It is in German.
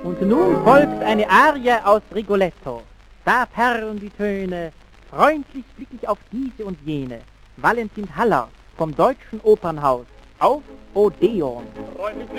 Und nun folgt eine Arie aus Rigoletto. Da perlen die Töne, freundlich blick ich auf diese und jene. Valentin Haller vom Deutschen Opernhaus auf Odeon.